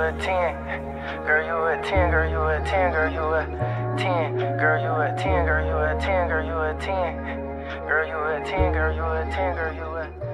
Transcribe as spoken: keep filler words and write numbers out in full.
a ten. Girl, you a ten, girl, you a ten, girl, you a ten. Girl, you a ten, girl, you a ten, girl, you a ten. Girl, you a ten, girl, you a ten, girl, you a